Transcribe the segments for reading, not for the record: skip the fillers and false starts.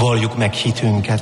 Valljuk meg hitünket.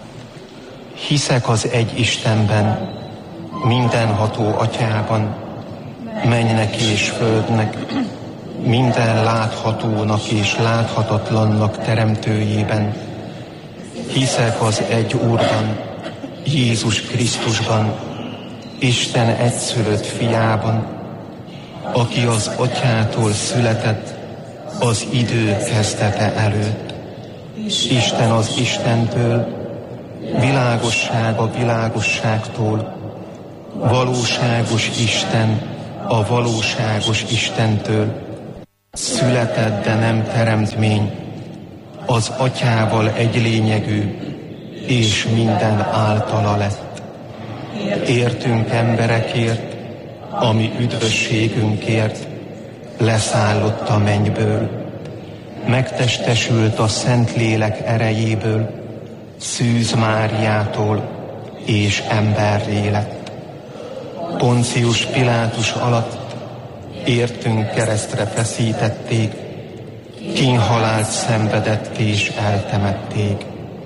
Hiszek az egy Istenben, mindenható Atyában, mennynek és földnek, minden láthatónak és láthatatlannak teremtőjében. Hiszek az egy Úrban, Jézus Krisztusban, Isten egyszülött fiában, aki az Atyától született az idő kezdete előtt. Isten az Istentől, világosság a világosságtól, valóságos Isten a valóságos Istentől, született, de nem teremtmény, az Atyával egy lényegű, és minden általa lett. Értünk emberekért, ami üdvösségünkért, leszállott a mennyből, megtestesült a Szentlélek erejéből, Szűz Máriától, és emberré lett. Poncius Pilátus alatt értünk keresztre feszítették, kínhalált szenvedett és eltemették.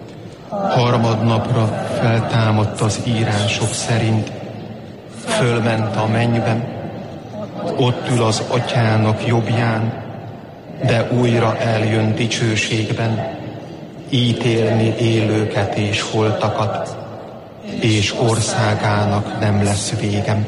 Harmadnapra feltámadt az írások szerint, fölment a mennybe, ott ül az Atyának jobbján, de újra eljön dicsőségben, ítélni élőket és holtakat, és országának nem lesz végem.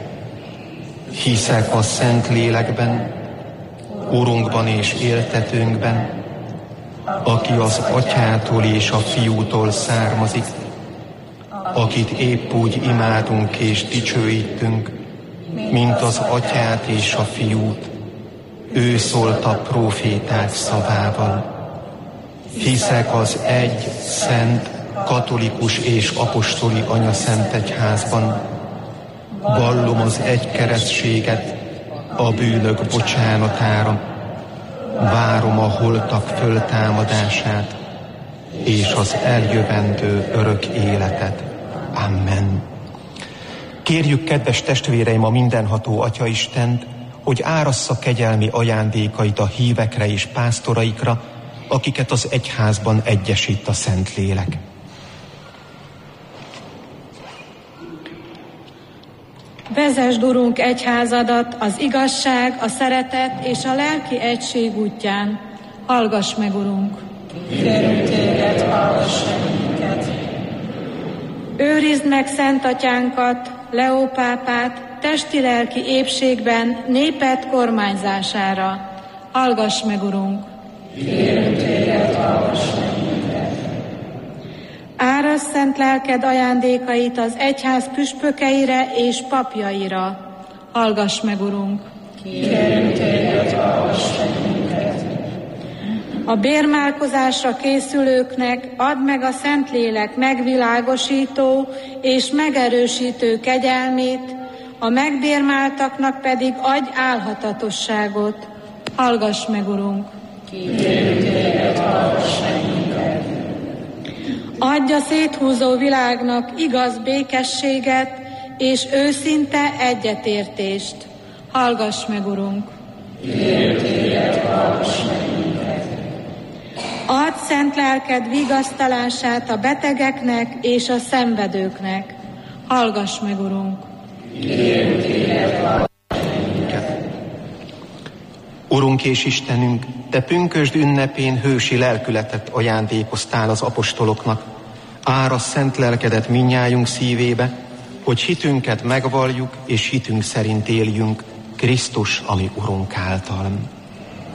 Hiszek a Szentlélekben, Urunkban és éltetőnkben, aki az Atyától és a Fiútól származik, akit épp úgy imádunk és dicsőítünk, mint az Atyát és a Fiút. Ő szólt a próféták szavával. Hiszek az egy, szent, katolikus és apostoli anyaszentegyházban. Vallom az egy keresztséget a bűnök bocsánatára. Várom a holtak föltámadását és az eljövendő örök életet. Amen. Kérjük, kedves testvéreim, a mindenható Atyaistent, hogy árassza kegyelmi ajándékait a hívekre és pásztoraikra, akiket az egyházban egyesít a Szentlélek. Vezesd, Urunk, egyházadat az igazság, a szeretet és a lelki egység útján. Hallgass meg, Urunk! Kérünk téged, hallgass meg minket! Őrizd meg Szent Atyánkat, Leó pápát, testi-lelki épségben néped kormányzására. Hallgass meg, Urunk! Kérünk téged, hallgass meg minket! Árasz szent lelked ajándékait az egyház püspökeire és papjaira. Hallgass meg, Urunk! Kérünk téged, hallgass meg minket! A bérmálkozásra készülőknek add meg a Szentlélek megvilágosító és megerősítő kegyelmét, a megbérmáltaknak pedig adj álhatatosságot. Hallgass meg, Urunk! Kérünk téged, hallgass meg minket! Adj a széthúzó világnak igaz békességet és őszinte egyetértést. Hallgass meg, Urunk! Kérünk téged, hallgass meg minket! Add szent lelked vigasztalását a betegeknek és a szenvedőknek. Hallgass meg, Urunk! Kérünk téged, hallgass meg minket! Urunk és Istenünk, Te pünkösd ünnepén hősi lelkületet ajándékoztál az apostoloknak. Árasz szent lelkedet mindnyájunk szívébe, hogy hitünket megvalljuk és hitünk szerint éljünk Krisztus, ami Urunk által.